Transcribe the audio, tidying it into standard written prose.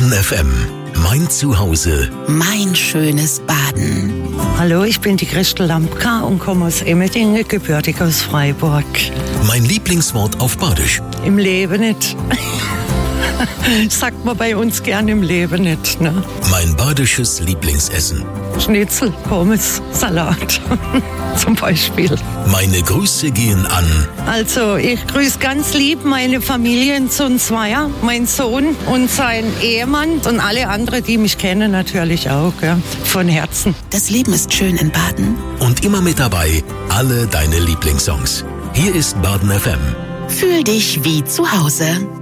Baden FM. Mein Zuhause. Mein schönes Baden. Hallo, ich bin die Christel Lampka und komme aus Emmendingen, gebürtig aus Freiburg. Mein Lieblingswort auf Badisch. Im Leben nicht. Sagt man bei uns gern im Leben nicht, ne? Mein badisches Lieblingsessen. Schnitzel, Pommes, Salat zum Beispiel. Meine Grüße gehen an. Also, ich grüße ganz lieb meine Familie in Zunzweier, mein Sohn und sein Ehemann und alle anderen, die mich kennen, natürlich auch, ja, von Herzen. Das Leben ist schön in Baden. Und immer mit dabei alle deine Lieblingssongs. Hier ist Baden FM. Fühl dich wie zu Hause.